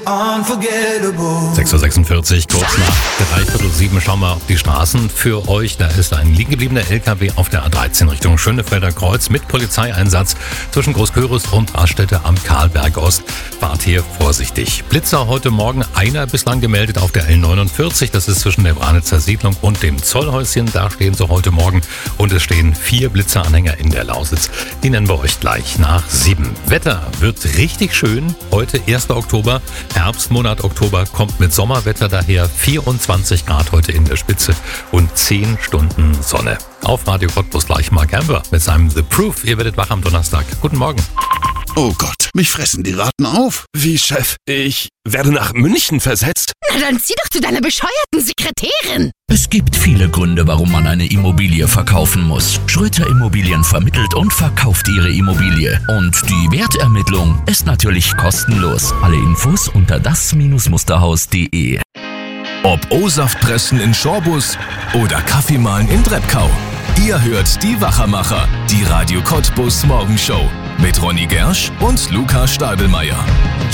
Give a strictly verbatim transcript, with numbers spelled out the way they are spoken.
sechs Uhr sechsundvierzig, kurz nach dreiviertel sieben, schauen wir auf die Straßen für euch. Da ist ein liegen gebliebener L K W auf der A dreizehn Richtung Schönefelder Kreuz mit Polizeieinsatz zwischen Großkörus und Raststätte am Karlberg Ost. Fahrt hier vorsichtig. Blitzer heute Morgen, einer bislang gemeldet auf der L neunundvierzig. Das ist zwischen der Branitzer Siedlung und dem Zollhäuschen. Da stehen sie heute Morgen und es stehen vier Blitzeranhänger in der Lausitz. Die nennen wir euch gleich nach sieben. Wetter wird richtig schön. Heute erster Oktober. Herbstmonat Oktober kommt mit Sommerwetter daher, vierundzwanzig Grad heute in der Spitze und zehn Stunden Sonne. Auf Radio Cottbus gleich Mark Amber mit seinem The Proof. Ihr werdet wach am Donnerstag. Guten Morgen. Oh Gott, mich fressen die Ratten auf. Wie, Chef? Ich werde nach München versetzt? Na dann zieh doch zu deiner bescheuerten Sekretärin. Es gibt viele Gründe, warum man eine Immobilie verkaufen muss. Schröter Immobilien vermittelt und verkauft ihre Immobilie. Und die Wertermittlung ist natürlich kostenlos. Alle Infos unter das Musterhaus punkt de. Ob O-Saft-Pressen in Schorbus oder Kaffee mahlen in Treppkau. Ihr hört die Wachermacher, die Radio Cottbus Morgenshow mit Ronny Gersch und Luca Stadelmeier.